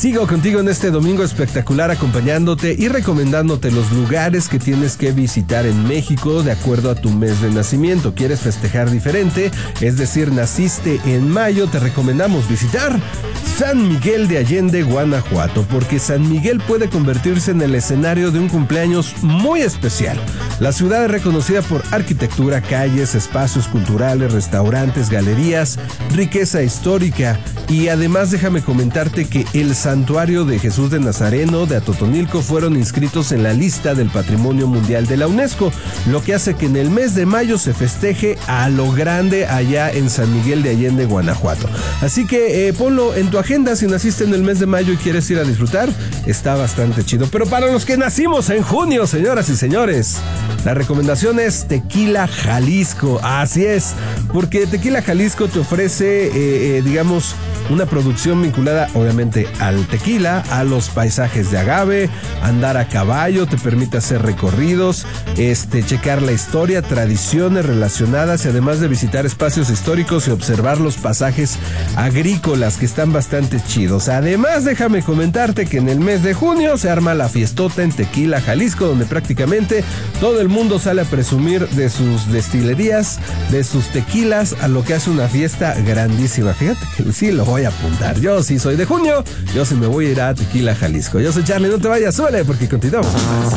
Sigo contigo en este domingo espectacular, acompañándote y recomendándote los lugares que tienes que visitar en México de acuerdo a tu mes de nacimiento. ¿Quieres festejar diferente? Es decir, naciste en mayo, te recomendamos visitar San Miguel de Allende, Guanajuato, porque San Miguel puede convertirse en el escenario de un cumpleaños muy especial. La ciudad es reconocida por arquitectura, calles, espacios culturales, restaurantes, galerías, riqueza histórica y además déjame comentarte que el santuario de Jesús de Nazareno de Atotonilco fueron inscritos en la lista del Patrimonio Mundial de la UNESCO, lo que hace que en el mes de mayo se festeje a lo grande allá en San Miguel de Allende, Guanajuato. Así que ponlo en tu agenda si naciste en el mes de mayo y quieres ir a disfrutar, está bastante chido. Pero para los que nacimos en junio, señoras y señores, la recomendación es Tequila Jalisco. Así es, porque Tequila Jalisco te ofrece, digamos, una producción vinculada obviamente al tequila, a los paisajes de agave, andar a caballo, te permite hacer recorridos, checar la historia, tradiciones relacionadas y además de visitar espacios históricos y observar los pasajes agrícolas que están bastante chidos. Además, déjame comentarte que en el mes de junio se arma la fiestota en Tequila Jalisco, donde prácticamente todo el mundo sale a presumir de sus destilerías, de sus tequilas, a lo que hace una fiesta grandísima. Fíjate que sí lo voy a apuntar. Yo sí soy de junio, yo sí me voy a ir a Tequila Jalisco. Yo soy Charlie, no te vayas, suele porque continuamos.